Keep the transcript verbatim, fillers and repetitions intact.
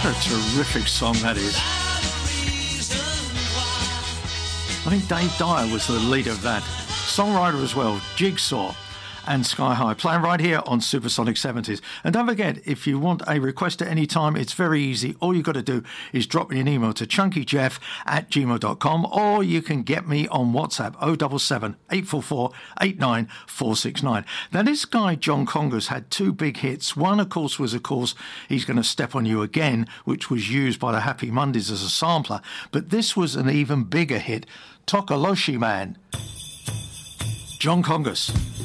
What a terrific song that is. I think Dave Dyer was the leader of that. Songwriter as well, Jigsaw and Sky High, playing right here on Supersonic seventies. And don't forget, if you want a request at any time, it's very easy. All you've got to do is drop me an email to chunkyjeff at gmail dot com, or you can get me on WhatsApp oh seven seven, eight four four, eight nine four six nine. Now, this guy, John Congas, had two big hits. One, of course, was, of course, He's Gonna Step on You Again, which was used by the Happy Mondays as a sampler. But this was an even bigger hit, Tokoloshi Man. John Congas.